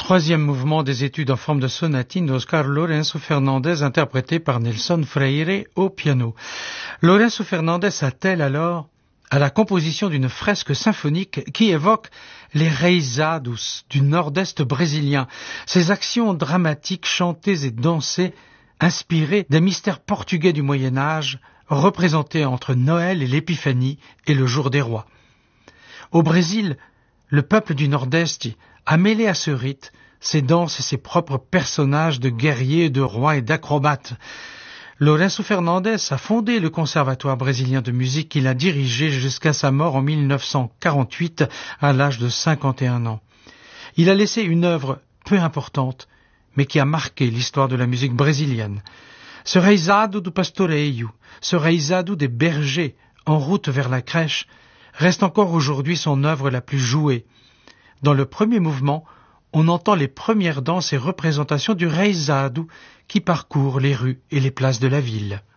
troisième mouvement des études en forme de sonatine d'Oscar Lourenço Fernandez interprété par Nelson Freire au piano. Lourenço Fernandez attelle alors à la composition d'une fresque symphonique qui évoque les reisados du nord-est brésilien, ces actions dramatiques chantées et dansées inspirées des mystères portugais du Moyen-Âge, représentés entre Noël et l'Épiphanie et le jour des rois. Au Brésil, le peuple du Nord-Est a mêlé à ce rite ses danses et ses propres personnages de guerriers, de rois et d'acrobates. Lourenço Fernandez a fondé le Conservatoire brésilien de musique qu'il a dirigé jusqu'à sa mort en 1948 à l'âge de 51 ans. Il a laissé une œuvre peu importante, mais qui a marqué l'histoire de la musique brésilienne. Ce reizado do pastoreio, ce reizado des bergers en route vers la crèche, reste encore aujourd'hui son œuvre la plus jouée. Dans le premier mouvement, on entend les premières danses et représentations du reizado qui parcourent les rues et les places de la ville.